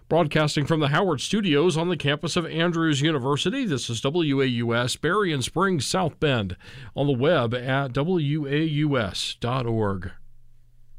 Broadcasting from the Howard Studios on the campus of Andrews University, this is WAUS Berrien Springs South Bend, on the web at waus.org.